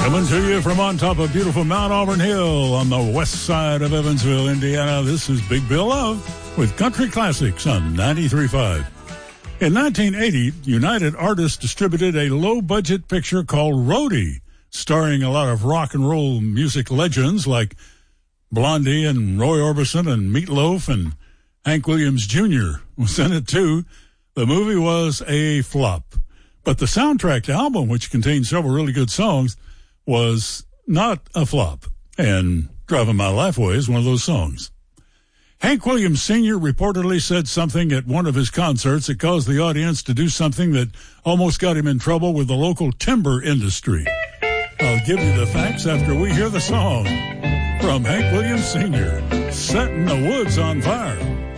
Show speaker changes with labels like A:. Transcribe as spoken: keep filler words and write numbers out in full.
A: Coming to you from on top of beautiful Mount Auburn Hill on the west side of Evansville, Indiana, this is Big Bill Love with Country Classics on ninety-three point five. In nineteen eighty, United Artists distributed a low-budget picture called Roadie, starring a lot of rock and roll music legends like Blondie and Roy Orbison and Meat Loaf, and Hank Williams Junior was in it too. The movie was a flop, but the soundtrack album, which contained several really good songs, was not a flop, and Driving My Life Away is one of those songs. Hank Williams Senior reportedly said something at one of his concerts that caused the audience to do something that almost got him in trouble with the local timber industry. I'll give you the facts after we hear the song from Hank Williams Senior, Setting the Woods on Fire.